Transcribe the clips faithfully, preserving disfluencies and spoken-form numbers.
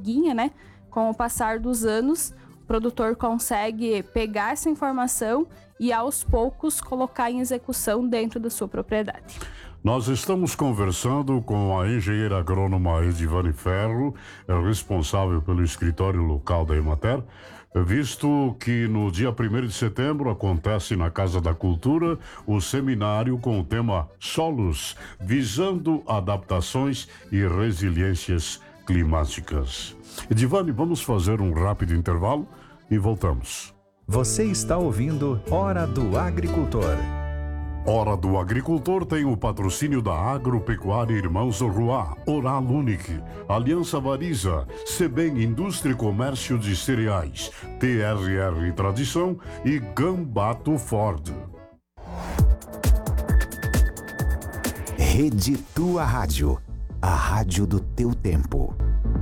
formiguinha, né? Com o passar dos anos, o produtor consegue pegar essa informação e aos poucos colocar em execução dentro da sua propriedade. Nós estamos conversando com a engenheira agrônoma Edivane Ferro, responsável pelo escritório local da Emater, visto que no dia primeiro de setembro acontece na Casa da Cultura o seminário com o tema Solos, visando adaptações e resiliências climáticas. Edivane, vamos fazer um rápido intervalo e voltamos. Você está ouvindo Hora do Agricultor. Hora do Agricultor tem o patrocínio da Agropecuária Irmãos Roá, Oral Unique, Aliança Variza, Sebem Indústria e Comércio de Cereais, T R R Tradição e Gambato Ford. Rede Tua Rádio, a rádio do teu tempo.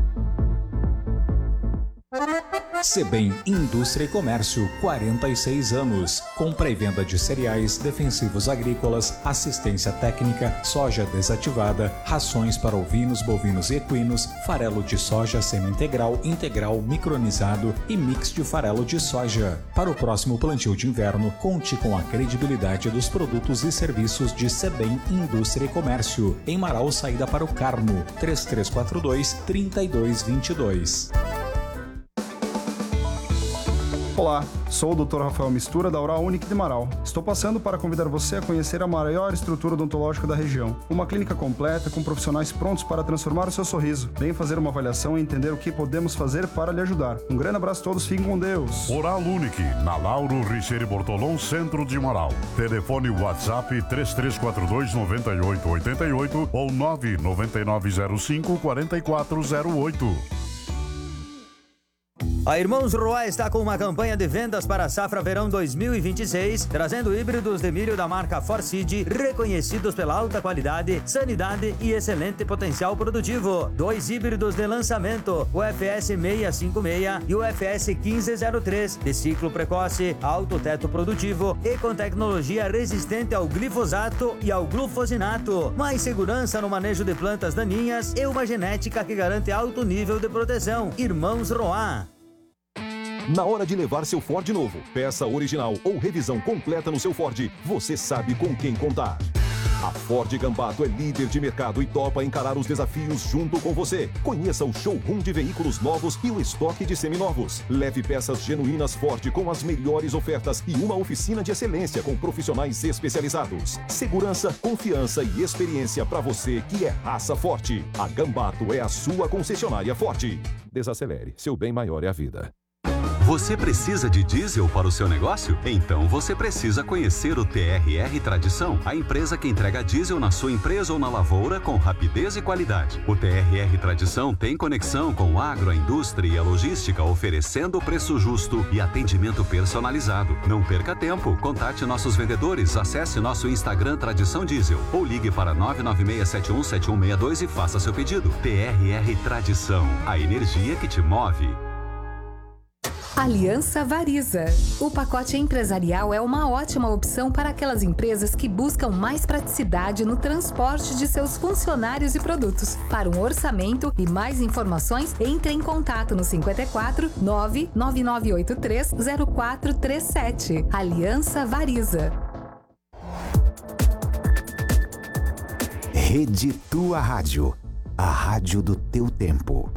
Sebem Indústria e Comércio, quarenta e seis anos. Compra e venda de cereais, defensivos agrícolas, assistência técnica, soja desativada, rações para ovinos, bovinos e equinos, farelo de soja semi-integral, integral, micronizado e mix de farelo de soja. Para o próximo plantio de inverno, conte com a credibilidade dos produtos e serviços de Sebem Indústria e Comércio. Em Marau, saída para o Carmo, três três quatro dois, três dois dois dois. Olá, sou o doutor Rafael Mistura da Oral Unique de Marau. Estou passando para convidar você a conhecer a maior estrutura odontológica da região. Uma clínica completa com profissionais prontos para transformar o seu sorriso. Venha fazer uma avaliação e entender o que podemos fazer para lhe ajudar. Um grande abraço a todos, fiquem com Deus. Oral Unique, na Lauro Richeire Bortolom, centro de Marau. Telefone WhatsApp três três quatro dois, nove oito oito oito ou nove nove nove zero cinco, quatro quatro zero oito. A Irmãos Roá está com uma campanha de vendas para a safra verão dois mil e vinte e seis, trazendo híbridos de milho da marca Forseed, reconhecidos pela alta qualidade, sanidade e excelente potencial produtivo. Dois híbridos de lançamento, o F S seiscentos e cinquenta e seis e o F S quinze zero três, de ciclo precoce, alto teto produtivo e com tecnologia resistente ao glifosato e ao glufosinato. Mais segurança no manejo de plantas daninhas e uma genética que garante alto nível de proteção. Irmãos Roá. Na hora de levar seu Ford novo, peça original ou revisão completa no seu Ford, você sabe com quem contar. A Ford Gambato é líder de mercado e topa encarar os desafios junto com você. Conheça o showroom de veículos novos e o estoque de seminovos. Leve peças genuínas Ford com as melhores ofertas e uma oficina de excelência com profissionais especializados. Segurança, confiança e experiência para você que é raça forte. A Gambato é a sua concessionária Ford. Desacelere, seu bem maior é a vida. Você precisa de diesel para o seu negócio? Então você precisa conhecer o T R R Tradição, a empresa que entrega diesel na sua empresa ou na lavoura com rapidez e qualidade. O T R R Tradição tem conexão com a agro, a indústria e a logística, oferecendo preço justo e atendimento personalizado. Não perca tempo, contate nossos vendedores, acesse nosso Instagram Tradição Diesel ou ligue para nove nove seis sete um sete um seis dois e faça seu pedido. T R R Tradição, a energia que te move. Aliança Variza. O pacote empresarial é uma ótima opção para aquelas empresas que buscam mais praticidade no transporte de seus funcionários e produtos. Para um orçamento e mais informações, entre em contato no cinco quatro, nove nove nove oito três, zero quatro três sete. Aliança Variza. Rede Tua Rádio, a rádio do teu tempo.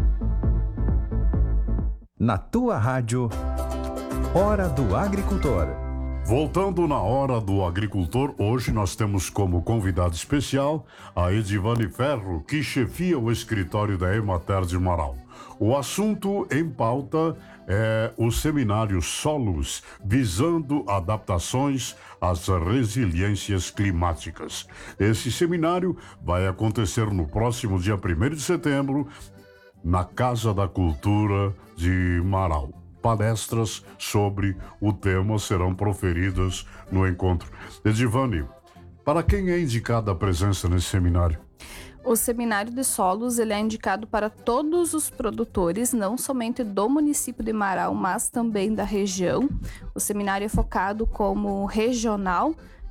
Na Tua Rádio, Hora do Agricultor. Voltando na Hora do Agricultor, hoje nós temos como convidado especial a Edivane Ferro, que chefia o escritório da Emater de Marau. O assunto em pauta é o seminário Solos, visando adaptações às resiliências climáticas. Esse seminário vai acontecer no próximo dia primeiro de setembro, na Casa da Cultura de Marau. Palestras sobre o tema serão proferidas no encontro. Edivane, para quem é indicada a presença nesse seminário? O seminário de solos ele é indicado para todos os produtores, não somente do município de Marau, mas também da região. O seminário é focado como regional,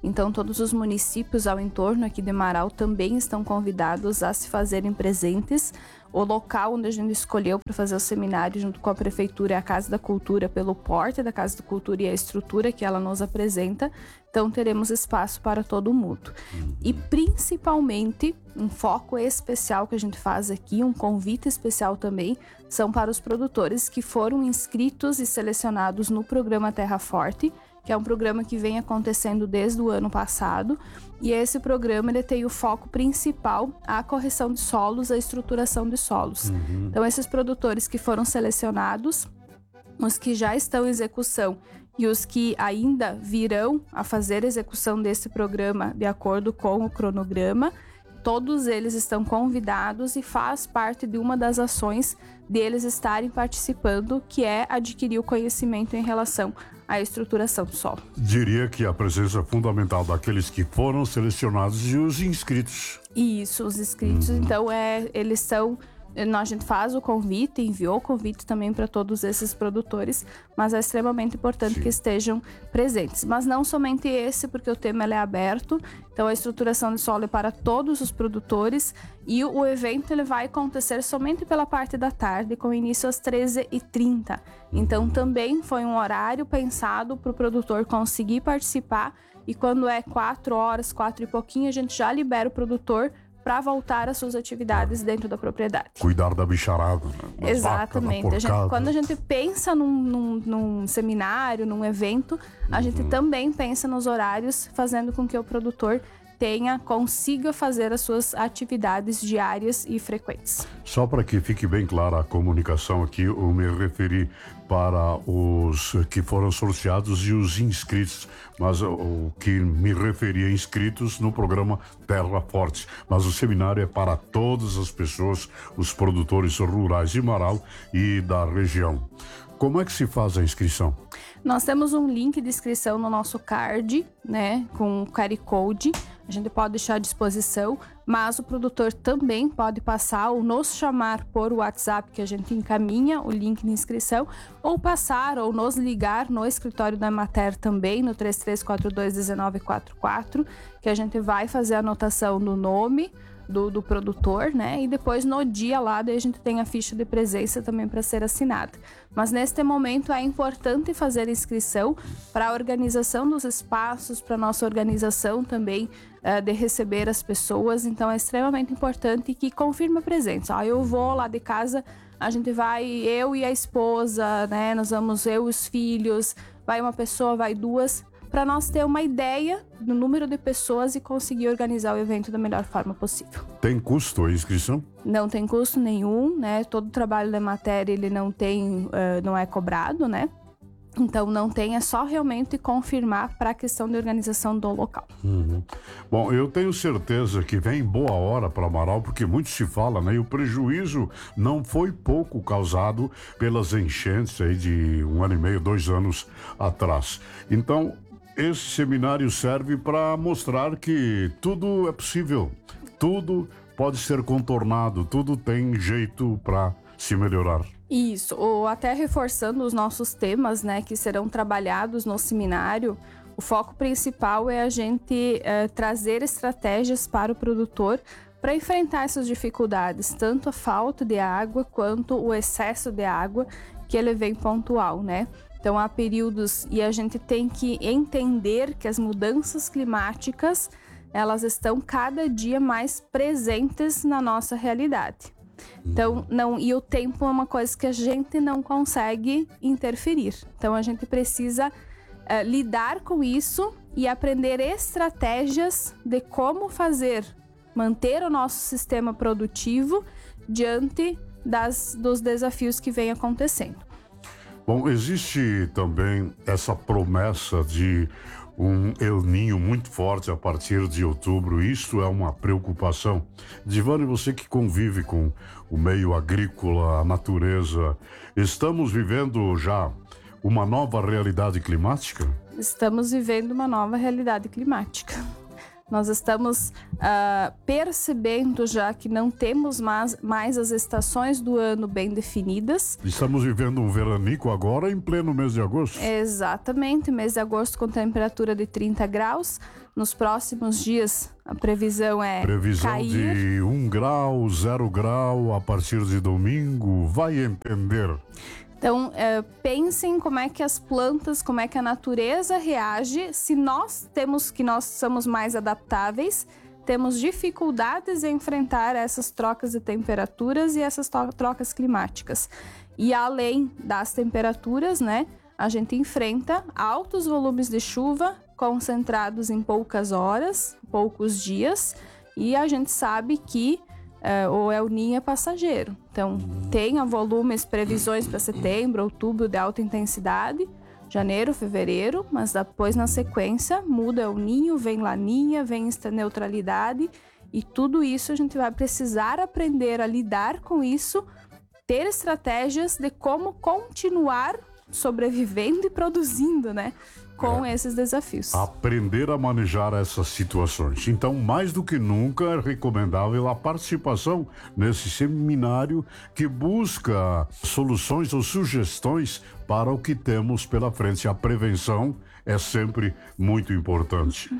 Então, todos os municípios ao entorno aqui de Marau também estão convidados a se fazerem presentes. O local onde a gente escolheu para fazer o seminário junto com a Prefeitura é a Casa da Cultura, pelo porte da Casa da Cultura e a estrutura que ela nos apresenta. Então, teremos espaço para todo mundo. E, principalmente, um foco especial que a gente faz aqui, um convite especial também, são para os produtores que foram inscritos e selecionados no programa Terra Forte, que é um programa que vem acontecendo desde o ano passado. E esse programa ele tem o foco principal a correção de solos, a estruturação de solos. Uhum. Então, esses produtores que foram selecionados, os que já estão em execução e os que ainda virão a fazer a execução desse programa de acordo com o cronograma, todos eles estão convidados e faz parte de uma das ações deles estarem participando, que é adquirir o conhecimento em relação à estruturação do solo. Diria que a presença é fundamental daqueles que foram selecionados e os inscritos. Isso, os inscritos, uhum. Então, é, eles são... A gente faz o convite, enviou o convite também para todos esses produtores, mas é extremamente importante Sim. que estejam presentes. Mas não somente esse, porque o tema ele é aberto, então a estruturação de solo é para todos os produtores e o evento ele vai acontecer somente pela parte da tarde, com início às treze e trinta. Então também foi um horário pensado para o produtor conseguir participar e quando é quatro horas, quatro e pouquinho, a gente já libera o produtor para voltar às suas atividades dentro da propriedade. Cuidar da bicharada. Né? Exatamente. Vacas, a gente, quando a gente pensa num, num, num seminário, num evento, a uhum. gente também pensa nos horários, fazendo com que o produtor tenha, consiga fazer as suas atividades diárias e frequentes. Só para que fique bem clara a comunicação aqui, eu me referi para os que foram sorteados e os inscritos, mas o que me referi a inscritos no programa Terra Forte. Mas o seminário é para todas as pessoas, os produtores rurais de Marau e da região. Como é que se faz a inscrição? Nós temos um link de inscrição no nosso card, né, com o Q R Code. A gente pode deixar à disposição, mas o produtor também pode passar ou nos chamar por WhatsApp, que a gente encaminha o link de inscrição, ou passar ou nos ligar no escritório da Emater também, no três três quatro dois, um nove quatro quatro, que a gente vai fazer a anotação do nome do, do produtor, né? E depois no dia lá, daí a gente tem a ficha de presença também para ser assinada. Mas neste momento é importante fazer a inscrição para a organização dos espaços, para a nossa organização também uh, de receber as pessoas. Então é extremamente importante que confirme a presença. Ah, eu vou lá de casa, a gente vai, eu e a esposa, né? Nós vamos, eu e os filhos, vai uma pessoa, vai duas, para nós ter uma ideia do número de pessoas e conseguir organizar o evento da melhor forma possível. Tem custo a inscrição? Não tem custo nenhum, né? Todo o trabalho da matéria ele não tem, uh, não é cobrado, né? Então não tem, é só realmente confirmar para a questão de organização do local. Uhum. Bom, eu tenho certeza que vem boa hora para Marau, porque muito se fala, né? E o prejuízo não foi pouco causado pelas enchentes aí de um ano e meio, dois anos atrás. Então, esse seminário serve para mostrar que tudo é possível, tudo pode ser contornado, tudo tem jeito para se melhorar. Isso, ou até reforçando os nossos temas, né, que serão trabalhados no seminário, o foco principal é a gente é, trazer estratégias para o produtor para enfrentar essas dificuldades, tanto a falta de água quanto o excesso de água que ele vem pontual, né? Então há períodos e a gente tem que entender que as mudanças climáticas, elas estão cada dia mais presentes na nossa realidade. Então, não, e o tempo é uma coisa que a gente não consegue interferir. Então, a gente precisa uh, lidar com isso e aprender estratégias de como fazer, manter o nosso sistema produtivo diante das, dos desafios que vêm acontecendo. Bom, existe também essa promessa de um El Niño muito forte a partir de outubro. Isso é uma preocupação. Divane, você que convive com o meio agrícola, a natureza, estamos vivendo já uma nova realidade climática? Estamos vivendo uma nova realidade climática. Nós estamos uh, percebendo já que não temos mais, mais as estações do ano bem definidas. Estamos vivendo um veranico agora em pleno mês de agosto. Exatamente, mês de agosto com temperatura de trinta graus. Nos próximos dias a previsão é Previsão cair. de um grau, zero grau a partir de domingo, vai entender. Então, é, pensem como é que as plantas, como é que a natureza reage se nós temos que nós somos mais adaptáveis, temos dificuldades em enfrentar essas trocas de temperaturas e essas trocas climáticas. E além das temperaturas, né, a gente enfrenta altos volumes de chuva concentrados em poucas horas, poucos dias, e a gente sabe que Uh, o El Niño é passageiro. Então, tenha volumes, previsões para setembro, outubro de alta intensidade, janeiro, fevereiro, mas depois, na sequência, muda El Niño, vem Laninha, vem esta neutralidade, e tudo isso a gente vai precisar aprender a lidar com isso, ter estratégias de como continuar sobrevivendo e produzindo, né? Com é. esses desafios. Aprender a manejar essas situações. Então, mais do que nunca, é recomendável a participação nesse seminário que busca soluções ou sugestões para o que temos pela frente. A prevenção é sempre muito importante.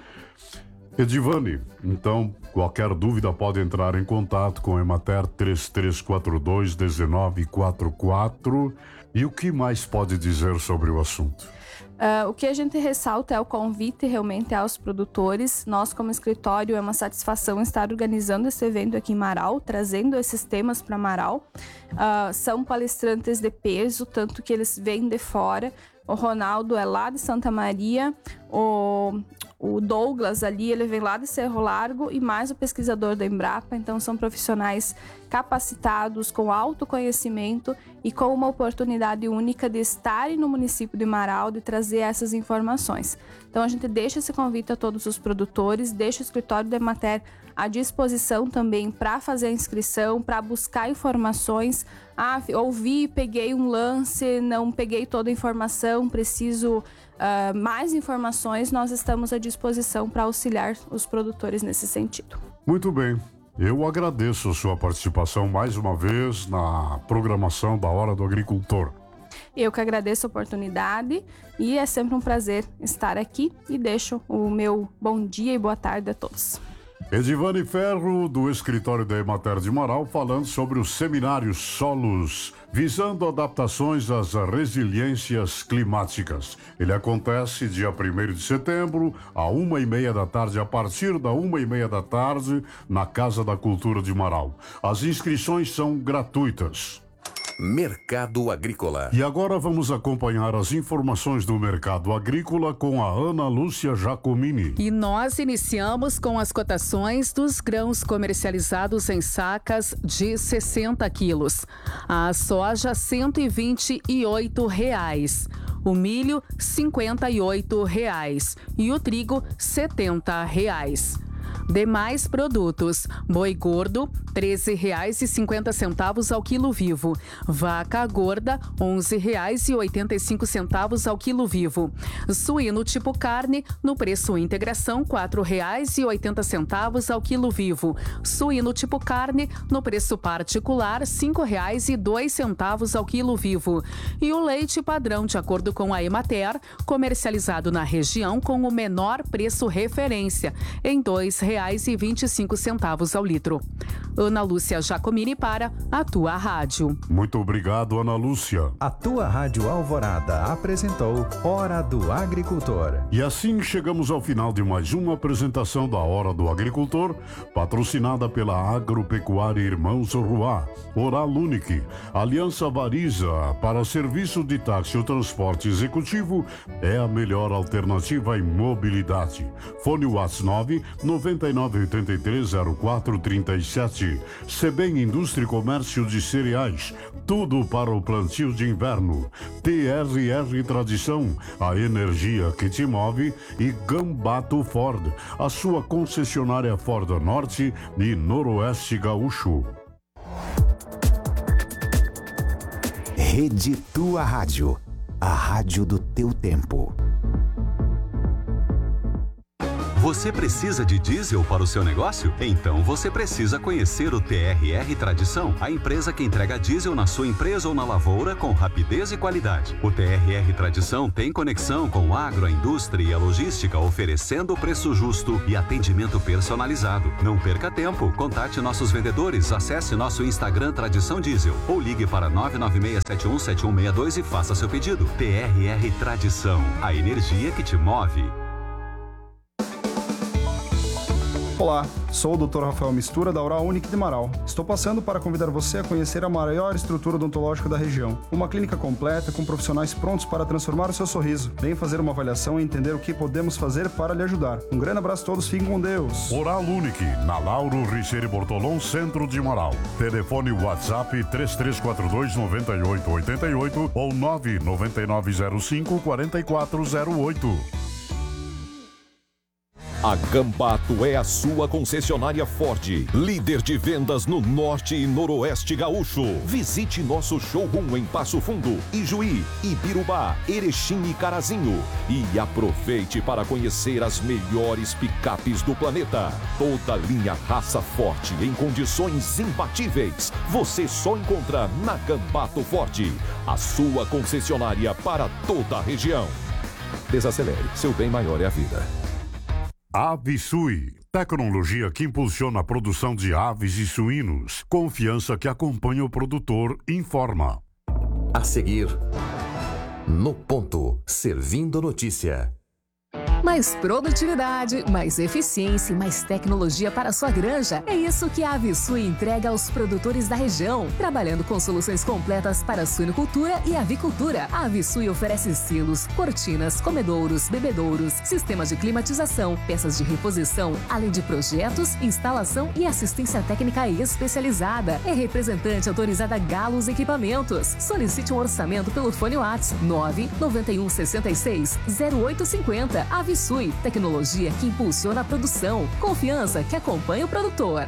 Edivane, então, qualquer dúvida pode entrar em contato com a Emater três três quatro dois, um nove quatro quatro. E o que mais pode dizer sobre o assunto? Uh, o que a gente ressalta é o convite realmente aos produtores. Nós, como escritório, é uma satisfação estar organizando esse evento aqui em Marau, trazendo esses temas para Marau. Uh, são palestrantes de peso, tanto que eles vêm de fora. O Ronaldo é lá de Santa Maria, o, o Douglas ali, ele vem lá de Cerro Largo, e mais o pesquisador da Embrapa. Então, são profissionais capacitados, com autoconhecimento e com uma oportunidade única de estarem no município de Marau, de trazer essas informações. Então, a gente deixa esse convite a todos os produtores, deixa o escritório da Emater à disposição também para fazer a inscrição, para buscar informações. Ah, ouvi, peguei um lance, não peguei toda a informação, preciso uh, mais informações. Nós estamos à disposição para auxiliar os produtores nesse sentido. Muito bem. Eu agradeço a sua participação mais uma vez na programação da Hora do Agricultor. Eu que agradeço a oportunidade e é sempre um prazer estar aqui, e deixo o meu bom dia e boa tarde a todos. Edivane Ferro, do escritório da Emater de Marau, falando sobre o seminário Solos, visando adaptações às resiliências climáticas. Ele acontece dia primeiro de setembro, a uma e meia da tarde, a partir da uma e meia da tarde, na Casa da Cultura de Marau. As inscrições são gratuitas. Mercado Agrícola. E agora vamos acompanhar as informações do mercado agrícola com a Ana Lúcia Giacomini. E nós iniciamos com as cotações dos grãos comercializados em sacas de sessenta quilos. A soja, cento e vinte e oito reais. O milho, cinquenta e oito reais. E o trigo, setenta reais. Demais produtos: boi gordo, treze reais e cinquenta centavos ao quilo vivo. Vaca gorda, onze reais e oitenta e cinco centavos ao quilo vivo. Suíno tipo carne, no preço integração, quatro reais e oitenta centavos ao quilo vivo. Suíno tipo carne, no preço particular, cinco reais e dois centavos ao quilo vivo. E o leite padrão, de acordo com a Emater, comercializado na região com o menor preço referência, em dois reais e vinte e cinco centavos ao litro. Ana Lúcia Giacomini para a Tua Rádio. Muito obrigado, Ana Lúcia. A Tua Rádio Alvorada apresentou Hora do Agricultor. E assim chegamos ao final de mais uma apresentação da Hora do Agricultor, patrocinada pela Agropecuária Irmãos Ruá, Oral Unique, Aliança Variza, para serviço de táxi ou transporte executivo, é a melhor alternativa em mobilidade. Fone WhatsApp nove nove nove oito três zero quatro três sete. Sebem Indústria e Comércio de Cereais, tudo para o plantio de inverno. T R R Tradição, a energia que te move. E Gambato Ford, a sua concessionária Ford Norte e Noroeste Gaúcho. Rede Tua Rádio, a rádio do teu tempo. Você precisa de diesel para o seu negócio? Então você precisa conhecer o T R R Tradição, a empresa que entrega diesel na sua empresa ou na lavoura com rapidez e qualidade. O T R R Tradição tem conexão com a agro, a indústria e a logística, oferecendo preço justo e atendimento personalizado. Não perca tempo, contate nossos vendedores, acesse nosso Instagram Tradição Diesel ou ligue para nove nove seis sete um sete um seis dois e faça seu pedido. T R R Tradição, a energia que te move. Olá, sou o doutor Rafael Mistura da Oral Unique de Marau. Estou passando para convidar você a conhecer a maior estrutura odontológica da região. Uma clínica completa com profissionais prontos para transformar o seu sorriso. Venha fazer uma avaliação e entender o que podemos fazer para lhe ajudar. Um grande abraço a todos, fiquem com Deus. Oral Unique, na Lauro Richeire Bortolom, centro de Marau. Telefone WhatsApp três três quatro dois nove oito oito oito ou nove nove nove zero cinco quatro quatro zero oito. A Gambato é a sua concessionária Ford, líder de vendas no norte e noroeste gaúcho. Visite nosso showroom em Passo Fundo, Ijuí, Ibirubá, Erechim e Carazinho. E aproveite para conhecer as melhores picapes do planeta. Toda linha raça forte em condições imbatíveis. Você só encontra na Gambato Ford, a sua concessionária para toda a região. Desacelere, seu bem maior é a vida. Avisui, tecnologia que impulsiona a produção de aves e suínos. Confiança que acompanha o produtor, informa. A seguir, No Ponto, servindo notícia. Mais produtividade, mais eficiência e mais tecnologia para a sua granja. É isso que a Avisui entrega aos produtores da região. Trabalhando com soluções completas para a suinocultura e avicultura. A Avisui oferece silos, cortinas, comedouros, bebedouros, sistemas de climatização, peças de reposição, além de projetos, instalação e assistência técnica especializada. É representante autorizada Galos Equipamentos. Solicite um orçamento pelo fone WhatsApp nove nove um seis seis zero oito cinco zero. Avisui, tecnologia que impulsiona a produção. Confiança que acompanha o produtor.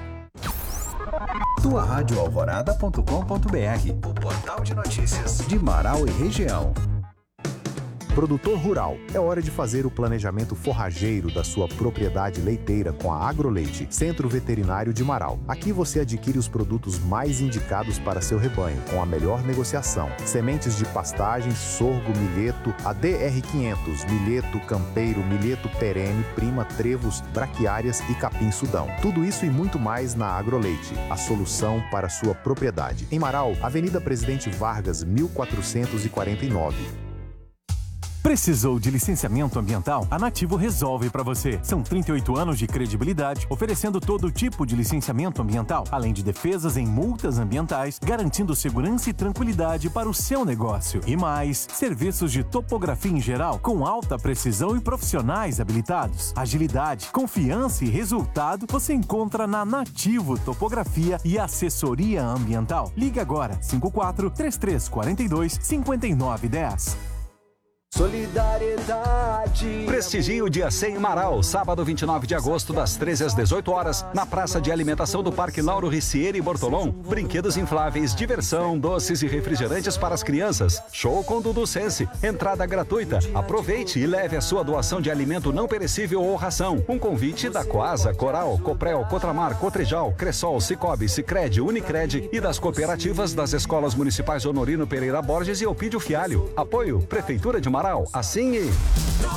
tua rádio alvorada ponto com ponto br, o portal de notícias de Marau e região. Produtor rural, é hora de fazer o planejamento forrageiro da sua propriedade leiteira com a Agroleite, Centro Veterinário de Marau. Aqui você adquire os produtos mais indicados para seu rebanho, com a melhor negociação. Sementes de pastagem, sorgo, milheto, a D R quinhentos, milheto, campeiro, milheto perene, prima, trevos, braquiárias e capim-sudão. Tudo isso e muito mais na Agroleite, a solução para sua propriedade. Em Marau, Avenida Presidente Vargas, mil quatrocentos e quarenta e nove. Precisou de licenciamento ambiental? A Nativo resolve para você. São trinta e oito anos de credibilidade, oferecendo todo tipo de licenciamento ambiental, além de defesas em multas ambientais, garantindo segurança e tranquilidade para o seu negócio. E mais, serviços de topografia em geral, com alta precisão e profissionais habilitados. Agilidade, confiança e resultado você encontra na Nativo Topografia e Assessoria Ambiental. Ligue agora, cinco quatro três três quatro dois cinco nove um zero. Solidariedade. Prestigie o Dia cem em Marau, sábado vinte e nove de agosto, das treze às dezoito horas, na praça de alimentação do Parque Lauro Richeire Bortolom. Brinquedos infláveis, diversão, doces e refrigerantes para as crianças. Show com Dudu Sense. Entrada gratuita. Aproveite e leve a sua doação de alimento não perecível ou ração. Um convite da Coasa, Coral, Coprel, Cotramar, Cotrijal, Cressol, Cicobi, Sicredi, Unicred e das cooperativas das escolas municipais Honorino Pereira Borges e Opídio Fialho. Apoio Prefeitura de Marau. Assim e...